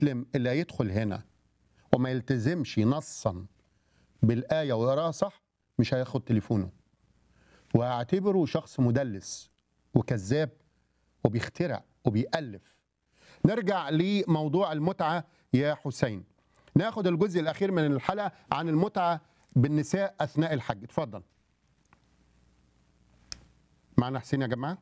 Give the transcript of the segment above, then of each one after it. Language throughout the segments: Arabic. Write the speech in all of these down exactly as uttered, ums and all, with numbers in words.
المسلم اللي هيدخل هنا وما يلتزمش نصا بالآية ويقراها صح مش هياخد تليفونه، وهعتبره شخص مدلس وكذاب وبيخترع وبيألف. نرجع لموضوع المتعة يا حسين، ناخد الجزء الأخير من الحلقة عن المتعة بالنساء أثناء الحج. اتفضل معنا حسين يا جماعة.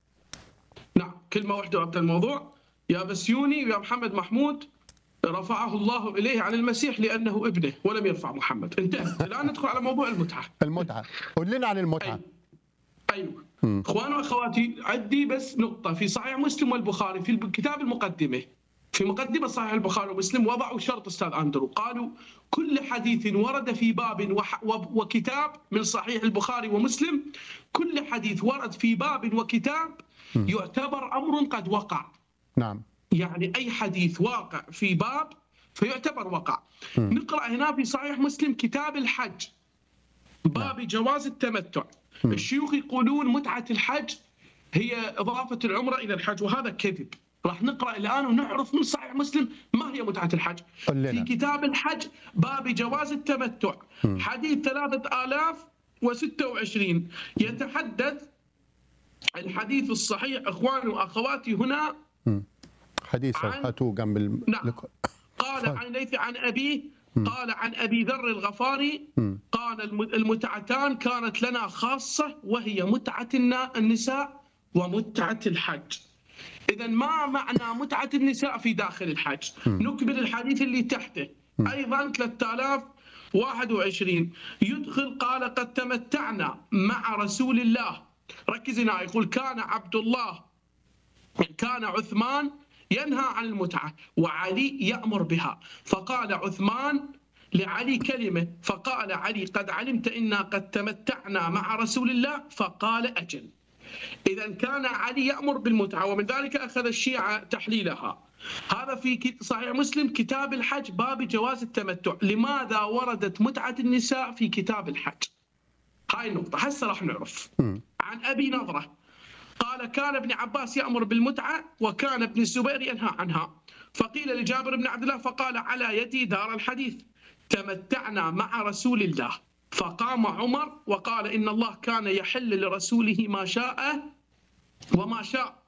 نعم، كلمة واحدة وابدأ الموضوع. يا بسيوني ويا محمد محمود رفعه الله إليه عن المسيح لأنه ابنه ولم يرفع محمد. انتهى. الآن ندخل على موضوع المتعة. المتعة، قول لنا عن المتعة. أيوة. أيوة. إخواني وأخواتي، عندي بس نقطة في صحيح مسلم والبخاري في الكتاب المقدمة، في مقدمة صحيح البخاري ومسلم وضعوا شرط أستاذ أندرو، قالوا كل حديث ورد في باب وح وكتاب من صحيح البخاري ومسلم، كل حديث ورد في باب وكتاب يعتبر أمر قد وقع. نعم. يعني أي حديث واقع في باب فيعتبر وقع. م. نقرأ هنا في صحيح مسلم كتاب الحج باب نعم. جواز التمتع. م. الشيوخ يقولون متعة الحج هي إضافة العمرة إلى الحج، وهذا كذب. راح نقرأ الآن ونعرف من صحيح مسلم ما هي متعة الحج. في كتاب الحج باب جواز التمتع م. حديث ثلاثة آلاف وستة وعشرين يتحدث الحديث الصحيح إخواني وأخواتي هنا م. حديث هاتوه جنب الم... نعم. قال عن ليث عن أبيه قال عن أبي ذر الغفاري قال المتعتان كانت لنا خاصة وهي متعة النساء ومتعة الحج. إذن ما معنى متعة النساء في داخل الحج؟ نكمل الحديث اللي تحته أيضا ثلاثة آلاف وواحد وعشرين يدخل قال قد تمتعنا مع رسول الله. ركز هنا، يقول كان عبد الله كان عثمان ينهى عن المتعة وعلي يأمر بها، فقال عثمان لعلي كلمة، فقال علي قد علمت إنا قد تمتعنا مع رسول الله، فقال أجل. إذا كان علي يأمر بالمتعة، ومن ذلك أخذ الشيعة تحليلها. هذا في صحيح مسلم كتاب الحج باب جواز التمتع. لماذا وردت متعة النساء في كتاب الحج؟ هاي النقطة هسه راح نعرف. عن أبي نظرة قال كان ابن عباس يأمر بالمتعة وكان ابن الزبير ينهى عنها، فقيل لجابر بن عبد الله فقال على يدي دار الحديث تمتعنا مع رسول الله، فقام عمر وقال إن الله كان يحل لرسوله ما شاء وما شاء،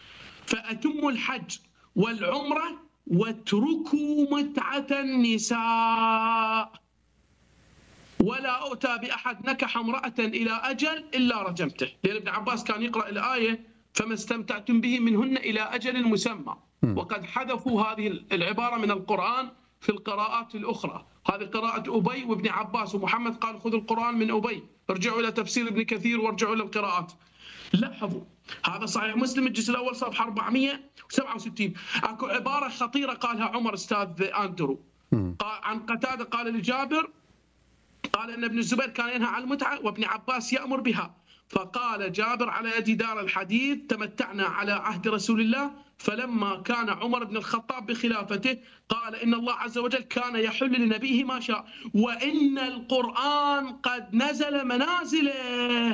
فأتموا الحج والعمرة واتركوا متعة النساء، ولا أؤتى بأحد نكح امرأة إلى أجل إلا رجمته. لأن ابن عباس كان يقرأ الآية فما استمتعتم به منهن إلى أجل مسمى، وقد حذفوا هذه العبارة من القرآن في القراءات الأخرى. هذه قراءة أبي وابن عباس، ومحمد قال خذوا القرآن من أبي، ارجعوا إلى تفسير ابن كثير وارجعوا إلى القراءات. لاحظوا هذا صحيح مسلم الجزء الأول صفحة أربعمئة وسبعة وستين. أكو عبارة خطيرة قالها عمر أستاذ أندرو عن قتادة قال لجابر قال إن ابن الزبير كان ينهى عن المتعة وابن عباس يأمر بها، فقال جابر على يد دار الحديث تمتعنا على عهد رسول الله، فلما كان عمر بن الخطاب بخلافته قال إن الله عز وجل كان يحل لنبيه ما شاء وإن القرآن قد نزل منازله،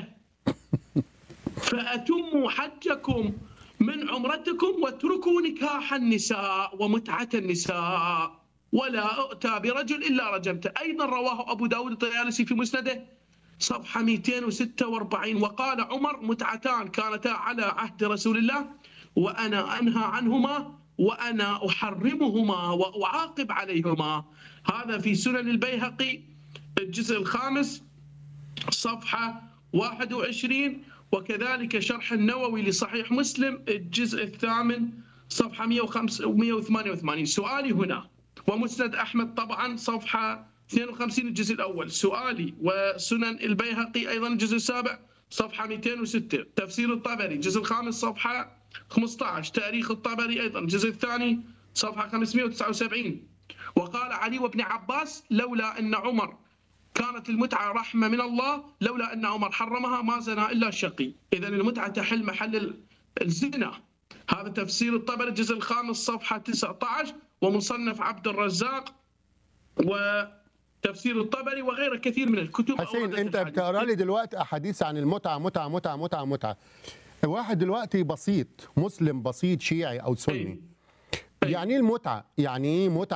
فأتموا حجكم من عمرتكم واتركوا نكاح النساء ومتعة النساء، ولا أؤتى برجل إلا رجمته. أيضا رواه أبو داود الطيالسي في مسنده صفحة مئتين وستة وأربعين وقال عمر متعتان كانتا على عهد رسول الله وأنا أنهى عنهما وأنا أحرمهما وأعاقب عليهما. هذا في سنن البيهقي الجزء الخامس صفحة واحد وعشرين، وكذلك شرح النووي لصحيح مسلم الجزء الثامن صفحة مئة وثمانية وثمانين. سؤالي هنا ومسند أحمد طبعا صفحة اثنين وخمسين الجزء الأول، سؤالي وسنن البيهقي أيضا الجزء السابع صفحة مئتين وستة، تفسير الطبري الجزء الخامس صفحة خمسة عشر، تاريخ الطبري أيضا الجزء الثاني صفحة خمسمئة وتسعة وسبعين. وقال علي وابن عباس لولا أن عمر كانت المتعة رحمة من الله لولا أن عمر حرمها ما زنا إلا شقي. إذن المتعة تحل محل الزنا. هذا تفسير الطبري الجزء الخامس صفحة تسعة عشر، ومصنف عبد الرزاق وتفسير الطبري وغيره كثير من الكتب. حسين انت بتقرا لي دلوقتي احاديث عن المتعه متعه متعه متعه متعه. واحد دلوقتي بسيط مسلم بسيط شيعي او سني يعني ايه المتعه؟ يعني ايه متعه